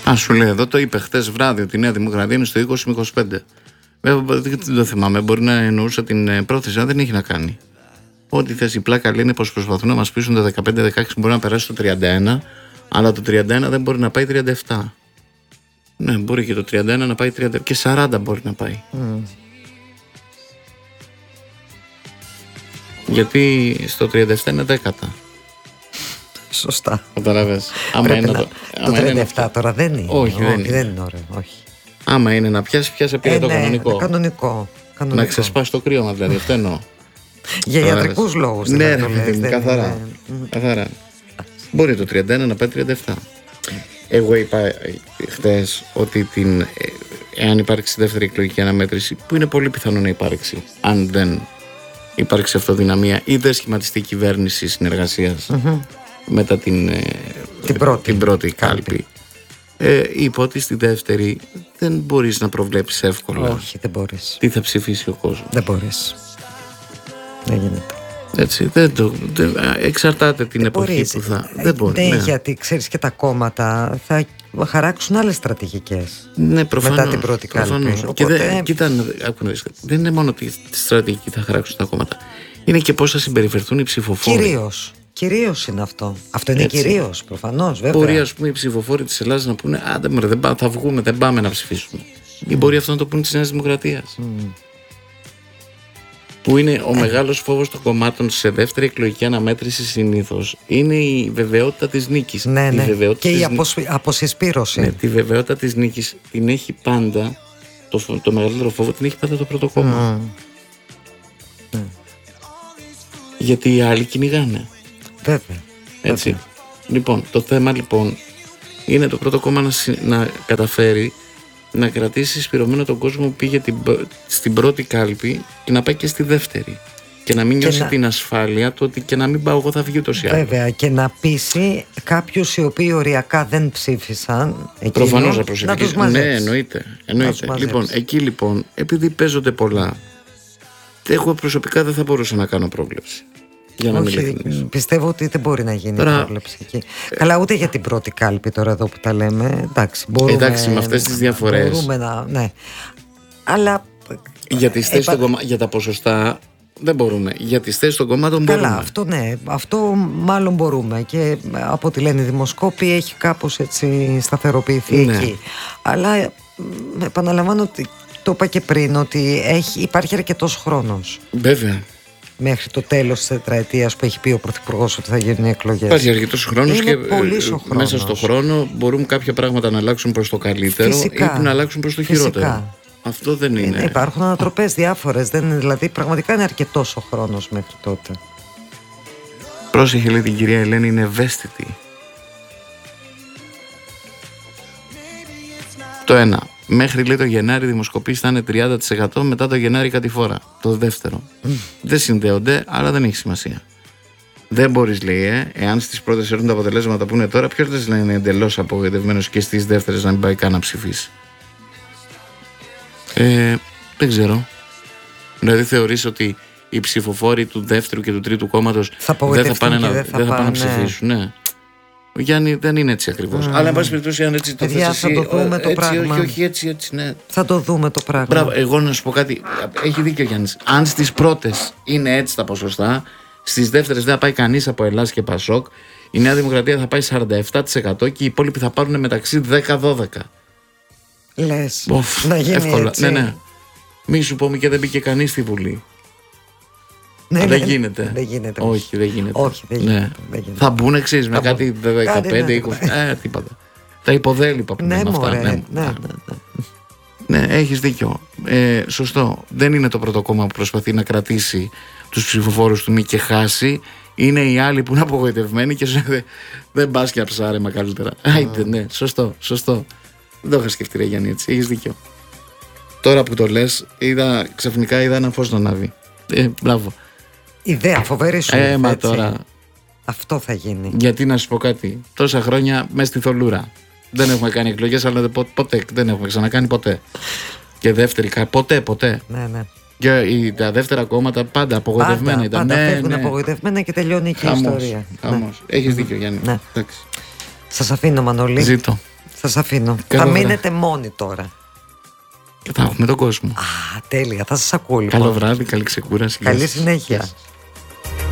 Σου λέει εδώ, το είπε χτες βράδυ ότι η Νέα Δημοκρατία είναι στο 20 με 25. Δεν το θυμάμαι. Μπορεί να εννοούσα την πρόθεση, αλλά δεν έχει να κάνει. Ό,τι θες, η πλάκα λέει είναι πως προσπαθούν να μας πείσουν το 15-16 μπορεί να περάσει το 31, αλλά το 31 δεν μπορεί να πάει 37. Ναι, μπορεί και το 31 να πάει 30 και 40 μπορεί να πάει. Γιατί στο 37 είναι 10. Σωστά. Καταλαβες. Το 37 τώρα δεν είναι. Όχι, δεν είναι ωραίο. Όχι. Άμα είναι να πιάσει πήρε το κανονικό. Να ξεσπάσει το κρύωμα δηλαδή, αυτό εννοώ. Για ιατρικούς λόγους. Ναι, καθαρά. Μπορεί το 31 να πάει 37. Εγώ είπα χτες ότι εάν υπάρξει δεύτερη εκλογική αναμέτρηση, που είναι πολύ πιθανό να υπάρξει, αν δεν υπάρξει αυτοδυναμία ή δεν σχηματιστεί κυβέρνηση συνεργασίας μετά την πρώτη κάλπη. Είπα ότι στη δεύτερη δεν μπορείς να προβλέψεις εύκολα. Όχι, δεν μπορείς. Τι θα ψηφίσει ο κόσμος. Δεν μπορείς. Δεν γίνεται. Έτσι, εξαρτάται την εποχή που θα. Δεν μπορεί. Ναι, γιατί ξέρεις και τα κόμματα θα χαράξουν άλλες στρατηγικές. Ναι, προφανώς. Μετά την πρώτη κάλπη. Κοίτα, δεν είναι μόνο τη στρατηγική θα χαράξουν τα κόμματα. Είναι και πώς θα συμπεριφερθούν οι ψηφοφόροι. Κυρίως είναι αυτό. Αυτό είναι κυρίως, προφανώς, βέβαια. Μπορεί, ας πούμε, οι ψηφοφόροι της Ελλάδας να πούνε θα βγούμε, δεν πάμε να ψηφίσουμε. Ή μπορεί αυτό να το πούνε της Νέας Δημοκρατίας. Που είναι ο μεγάλος φόβος των κομμάτων σε δεύτερη εκλογική αναμέτρηση συνήθως. Είναι η βεβαιότητα της νίκης. Ναι. Και η αποσυσπήρωση. Ναι, τη βεβαιότητα της νίκης την έχει πάντα, το μεγαλύτερο φόβο την έχει πάντα το πρώτο κόμμα. Γιατί οι άλλοι κυνηγάνε. Βέβαια. Έτσι. Λοιπόν, το θέμα είναι το πρώτο κόμμα να καταφέρει να κρατήσει συσπηρωμένο τον κόσμο που πήγε στην πρώτη κάλπη και να πάει και στη δεύτερη. Και να μην νιώσει την ασφάλεια του ότι και να μην πάω εγώ θα βγει ούτως ή άλλως. Βέβαια, και να πείσει κάποιους οι οποίοι οριακά δεν ψήφισαν. Προφανώς να προσελκύσει. Ναι, εννοείται. Λοιπόν, εκεί επειδή παίζονται πολλά, εγώ προσωπικά δεν θα μπορούσα να κάνω πρόβλεψη. Όχι, πιστεύω ότι δεν μπορεί να γίνει πρόβλεψη εκεί. Καλά, ούτε για την πρώτη κάλπη τώρα εδώ που τα λέμε. Εντάξει, με αυτές τις διαφορές. Μπορούμε να. Αλλά. Για τα ποσοστά δεν μπορούμε. Για τις θέσεις των κομμάτων μπορούμε. Καλά, αυτό ναι. Αυτό μάλλον μπορούμε. Και από ό,τι λένε οι δημοσκόποι έχει κάπως έτσι σταθεροποιηθεί εκεί. Αλλά επαναλαμβάνω ότι το είπα και πριν ότι υπάρχει αρκετός χρόνος. Βέβαια. Μέχρι το τέλος της τετραετίας που έχει πει ο Πρωθυπουργός ότι θα γίνουν οι εκλογές. Υπάρχει αρκετός χρόνος και μέσα στον χρόνο μπορούν κάποια πράγματα να αλλάξουν προς το καλύτερο. Φυσικά. Ή να αλλάξουν προς το χειρότερο. Αυτό δεν είναι. Υπάρχουν ανατροπές διάφορες. Δηλαδή πραγματικά είναι αρκετός ο χρόνος μέχρι τότε. Πρόσεχε, λέει την κυρία Ελένη, είναι ευαίσθητη. Το ένα. Μέχρι λέει το Γενάρη δημοσκοπήσεις θα είναι 30%, μετά το Γενάρη κάτι φορά. Το δεύτερο. Δεν συνδέονται, αλλά δεν έχει σημασία. Δεν μπορείς, λέει, εάν στις πρώτες έρθουν τα αποτελέσματα που είναι τώρα, ποιος δεν λέει είναι εντελώς απογοητευμένος και στις δεύτερες να μην πάει καν να ψηφίσει. Δεν ξέρω. Δηλαδή θεωρείς ότι οι ψηφοφόροι του δεύτερου και του τρίτου κόμματος δεν θα πάνε να ψηφίσουν. Ναι. Γιάννη, δεν είναι έτσι ακριβώς. Αλλά εν πάση περιπτώσει, αν έτσι το θες εσύ, θα το δούμε το πράγμα. Όχι, έτσι, ναι. Θα το δούμε το πράγμα. Μπράβο, εγώ να σου πω κάτι. Έχει δίκιο ο Γιάννης. Αν στις πρώτες είναι έτσι τα ποσοστά, στις δεύτερες δεν θα πάει κανείς από Ελλάς και Πασόκ. Η Νέα Δημοκρατία θα πάει 47% και οι υπόλοιποι θα πάρουν μεταξύ 10-12. Λες, να γίνει εύκολα. έτσι. Ναι. Μη σου πούμε και δεν μπήκε κανείς στη Βουλή. Δεν γίνεται. Όχι, δεν γίνεται. Θα μπουν εξής με κάτι 15-20. Τίποτα. Τα υποδέλυπα που είναι αυτά. Ναι, έχεις δίκιο. Σωστό. Δεν είναι το πρώτο κόμμα που προσπαθεί να κρατήσει τους ψηφοφόρους του μη και χάσει. Είναι οι άλλοι που είναι απογοητευμένοι και σου λένε δεν πας και αψάρεμα καλύτερα. Ναι, σωστό. Δεν το είχα σκεφτεί, ρε Γιάννη, έτσι. Έχεις δίκιο. Τώρα που το λες, ξαφνικά είδα ένα φως να ανάβει. Μπράβο. Ιδέα, φοβερή σου. Μα τώρα. Αυτό θα γίνει. Γιατί να σου πω κάτι. Τόσα χρόνια μέσα στη θολούρα. Δεν έχουμε κάνει εκλογές, αλλά ποτέ. Δεν έχουμε ξανακάνει ποτέ. Και δεύτερη, ποτέ. Ναι. Και τα δεύτερα κόμματα πάντα απογοητευμένα ήταν. Πάντα φεύγουν απογοητευμένα και τελειώνει και η ιστορία. Χαμός. Έχεις δίκιο, Γιάννη. Σας αφήνω, Μανώλη. Ζήτω. Σας αφήνω. Θα μείνετε μόνοι τώρα. Και θα έχουμε τον κόσμο. Α, τέλεια. Θα σας ακούω λοιπόν. Καλό βράδυ, καλή ξεκούραση. Καλή συνέχεια.